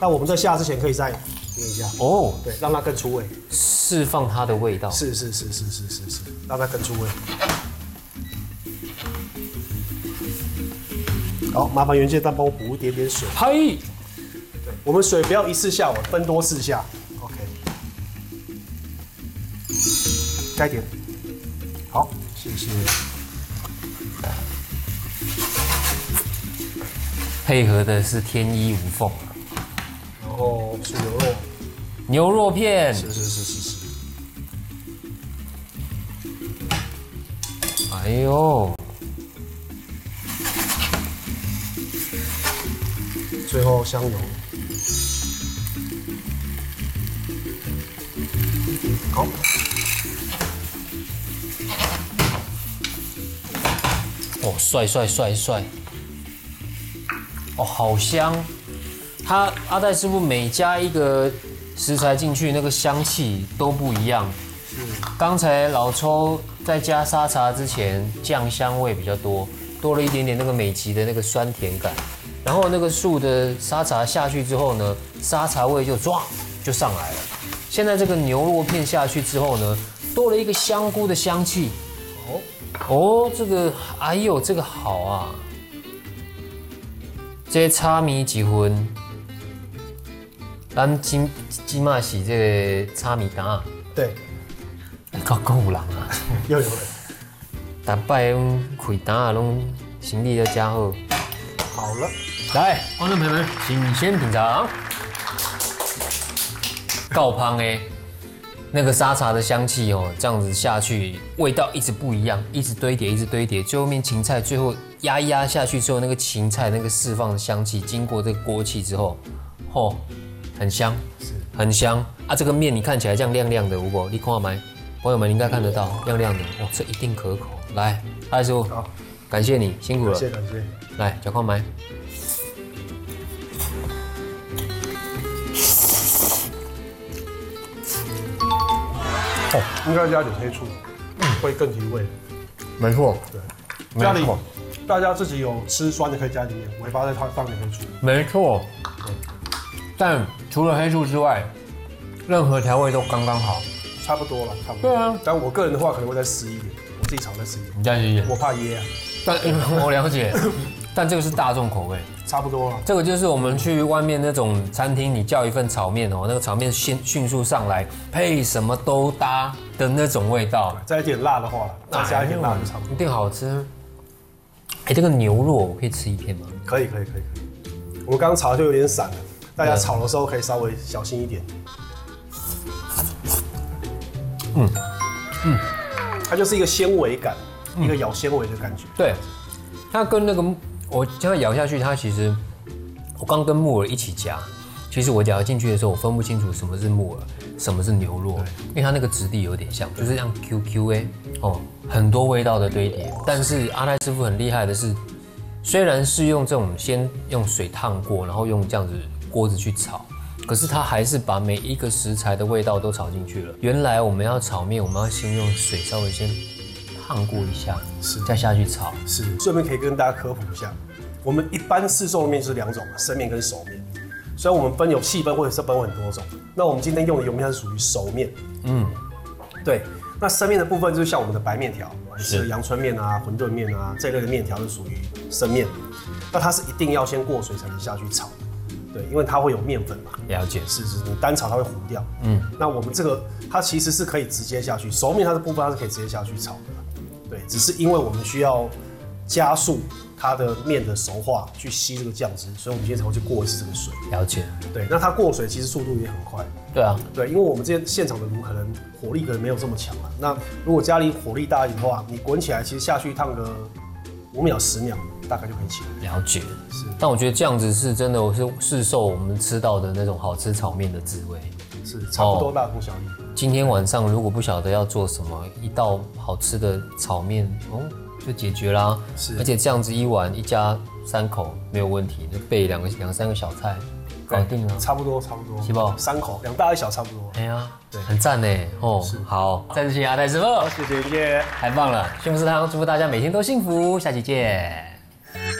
那我们在下之前可以再捏一下哦， 对，让它更出味， 释放它的味道。 是，让它更出味。好，麻烦元件蛋帮我补一点点水。 嗨， 对，我们水不要一次下完，分多次下。OK， 该点。好，谢谢。 配合的是天衣无缝。 然后是牛肉， 牛肉片。 是。 哎呦， 最后香油。好。 哦，帅！哦，好香！阿戴师傅每加一个食材进去，那个香气都不一样。刚才老抽在加沙茶之前，酱香味比较多，多了一点点那个美极的那个酸甜感。然后那个素的沙茶下去之后呢，沙茶味就上来了。现在这个牛肉片下去之后呢，多了一个香菇的香气。哦，这个，哎呦，这个好啊！这炒米一分，咱今嘛是这个炒米蛋。 对， 够有人啊！ 又有人。 大摆开蛋啊，拢生意都真好。 好了， 来，观众朋友们，请先品尝。够香的，那个沙茶的香气哦，这样子下去，味道一直不一样，一直堆叠，最后面芹菜最后压一压下去之后，那个芹菜那个释放的香气，经过这个锅气之后，哦，很香，很香啊！这个面你看起来这样亮亮的，如果你看没，朋友们应该看得到亮亮的，哇，这一定可口。来，艾师傅， 好， 感谢你，辛苦了， 感谢。 来，脚看没？ 哦，应该加点黑醋，会更提味。 没错， 对，家里大家自己有吃酸的可以加一点点，尾巴再放点黑醋。 没错。但除了黑醋之外，任何调味都刚刚好。 差不多了，差不多。 对啊， 但我个人的话可能会再湿一点，我自己炒再湿一点。 你加一点， 我怕噎啊。 但我了解，但这个是大众口味。 差不多了。 这个就是我们去外面那种餐厅，你叫一份炒面哦，那个炒面迅速上来，配什么都搭的那种味道。 再一点辣的话，再加一点辣就差不多。 一定好吃。哎，这个牛肉我可以吃一片吗？ 可以。我们刚刚炒就有点散了，大家炒的时候可以稍微小心一点。它就是一个纤维感，一个咬纤维的感觉。 对，它跟那个我这样咬下去，它其实我刚跟木耳一起夹，其实我咬进去的时候，我分不清楚什么是木耳，什么是牛肉，因为它那个质地有点像，就是这样 QQ 哦，很多味道的堆叠。但是阿泰师傅很厉害的是，虽然是用这种先用水烫过，然后用这样子锅子去炒。可是它还是把每一个食材的味道都炒进去了。原来我们要炒面，我们要先用水稍微先烫过一下，再下去炒。 是，顺便可以跟大家科普一下，我们一般市售的面是两种，生面跟熟面。虽然我们分有细分或者是分很多种，那我们今天用的油面它是属于熟面。对。那生面的部分就是像我们的白面条，是阳春面啊、馄饨面啊这一类的面条是属于生面。那它是一定要先过水才能下去炒。对，因为它会有面粉嘛。 了解。 是，你单炒它会糊掉。那我们这个它其实是可以直接下去，熟面它的部分它是可以直接下去炒的。对，只是因为我们需要加速它的面的熟化，去吸这个酱汁，所以我们今天才会去过一次这个水。 了解。 对，那它过水其实速度也很快。 对啊。 对，因为我们这现场的炉可能火力可能没有这么强啊。那如果家里火力大一点的话，你滚起来其实下去烫个5秒10秒，大概就可以起来。 了解。 是。 但我觉得这样子是真的，我是市售我们吃到的那种好吃炒面的滋味。 是，差不多大同小异。 今天晚上如果不晓得要做什么，一道好吃的炒面就解决啦。是，而且这样子一碗一家3口没有问题，就备两三个小菜，搞定了。 差不多， 是不 ？3口2大1小差不多。 哎呀，对，很赞呢。好，再次谢谢阿泰师傅， 谢谢， 太棒了！幸福食堂祝福大家每天都幸福，下期见。